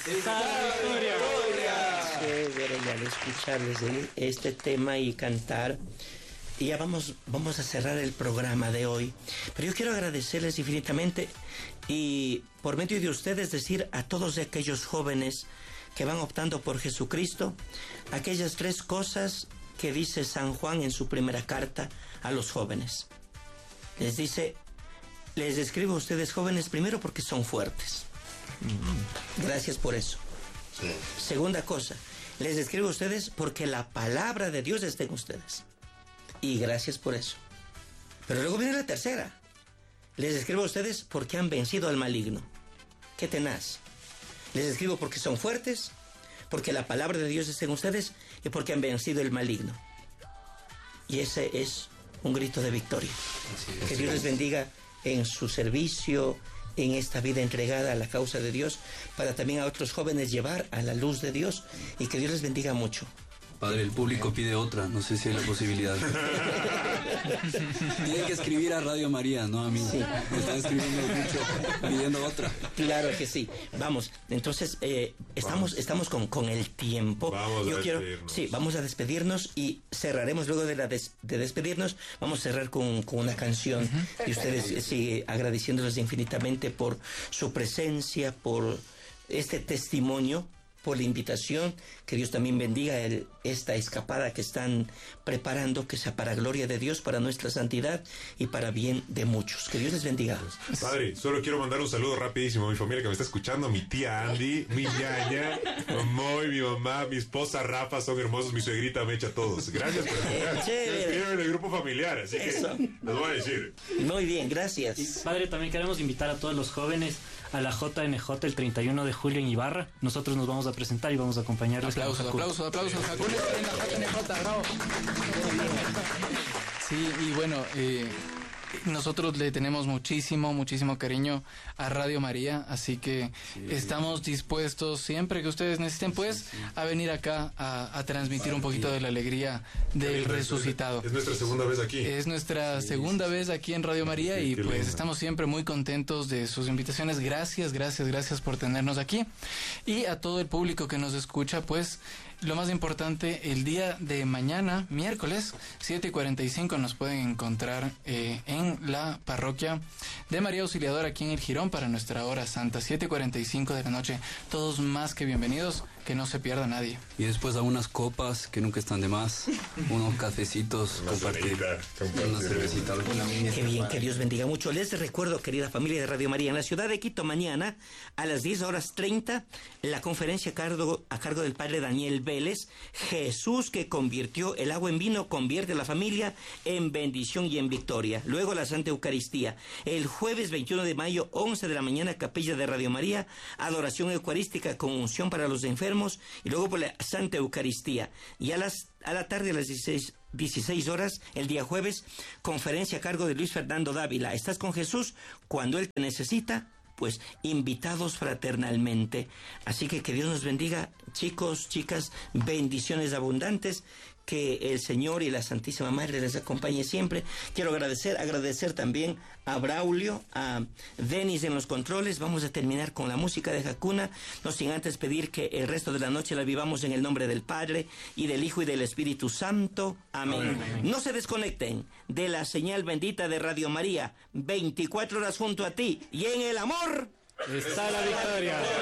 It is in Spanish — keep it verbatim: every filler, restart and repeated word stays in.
¡Está la victoria! Chévere, al escucharles ¿eh? este tema y cantar. Y ya vamos, vamos a cerrar el programa de hoy. Pero yo quiero agradecerles infinitamente y por medio de ustedes decir a todos aquellos jóvenes que van optando por Jesucristo, aquellas tres cosas que dice San Juan en su primera carta a los jóvenes. Les dice, les escribo a ustedes jóvenes primero porque son fuertes. Gracias por eso. Sí. Segunda cosa, les escribo a ustedes porque la palabra de Dios está en ustedes. Y gracias por eso. Pero luego viene la tercera. Les escribo a ustedes porque han vencido al maligno. ¡Qué tenaz! Les escribo porque son fuertes, porque la palabra de Dios está en ustedes y porque han vencido el maligno. Y ese es un grito de victoria. Que Dios les bendiga en su servicio, en esta vida entregada a la causa de Dios, para también a otros jóvenes llevar a la luz de Dios, y que Dios les bendiga mucho. Padre, el público pide otra, no sé si hay la posibilidad. Tienen que escribir a Radio María, no a mí. Sí. Me están escribiendo mucho, pidiendo otra. Claro que sí. Vamos, entonces eh, estamos, vamos. estamos con, con el tiempo. Vamos Yo a quiero, despedirnos. Sí, vamos a despedirnos y cerraremos luego de, la des, de despedirnos. Vamos a cerrar con, con una canción. Uh-huh. Y ustedes eh, sigue agradeciéndoles infinitamente por su presencia, por este testimonio, por la invitación. Que Dios también bendiga el, esta escapada que están preparando, que sea para gloria de Dios, para nuestra santidad y para bien de muchos. Que Dios les bendiga. Padre, solo quiero mandar un saludo rapidísimo a mi familia que me está escuchando, mi tía Andy, mi ñaña, mamá y mi mamá, mi esposa Rafa, son hermosos, mi suegrita Mecha, todos. Gracias por escuchar. Escriben en el grupo familiar, así Eso. que les voy a decir. Muy bien, gracias. Y, padre, también queremos invitar a todos los jóvenes a la J N J el treinta y uno de julio en Ibarra. Nosotros nos vamos a presentar y vamos a acompañarles. Aplausos, aplausos, aplausos. Jacones en la J N J, bravo. Sí, y bueno, eh, nosotros le tenemos muchísimo, muchísimo cariño a Radio María, así que sí, estamos dispuestos siempre que ustedes necesiten, pues, sí, sí. a venir acá a, a transmitir un poquito de la alegría del resucitado. Es nuestra segunda vez aquí. Es nuestra sí, segunda sí. vez aquí en Radio María sí, y pues lindo. Estamos siempre muy contentos de sus invitaciones. Gracias, gracias, gracias por tenernos aquí. Y a todo el público que nos escucha, pues, lo más importante, el día de mañana, miércoles, siete y cuarenta y cinco, nos pueden encontrar eh, en la parroquia de María Auxiliadora aquí en el Jirón para nuestra hora santa, siete y cuarenta y cinco de la noche. Todos más que bienvenidos, que no se pierda nadie. Y después a unas copas que nunca están de más, unos cafecitos, una compartir, una cervecita. Qué bien, que Dios bendiga mucho. Les recuerdo, querida familia de Radio María, en la ciudad de Quito, mañana a las diez horas treinta, la conferencia a cargo, a cargo del padre Daniel Vélez, Jesús que convirtió el agua en vino, convierte a la familia en bendición y en victoria. Luego la Santa Eucaristía. El jueves veintiuno de mayo, once de la mañana, capilla de Radio María, adoración eucarística con unción para los enfermos, y luego por la Santa Eucaristía. Y a las a la tarde a las dieciséis horas, el día jueves, conferencia a cargo de Luis Fernando Dávila. ¿Estás con Jesús cuando Él te necesita? Pues invitados fraternalmente. Así que que Dios nos bendiga, chicos, chicas, bendiciones abundantes, que el Señor y la Santísima Madre les acompañe siempre. Quiero agradecer, agradecer también a Braulio, a Denis en los controles. Vamos a terminar con la música de Hakuna, no sin antes pedir que el resto de la noche la vivamos en el nombre del Padre, y del Hijo, y del Espíritu Santo. Amén. Amén. No se desconecten de la señal bendita de Radio María, veinticuatro horas junto a ti, y en el amor está la victoria.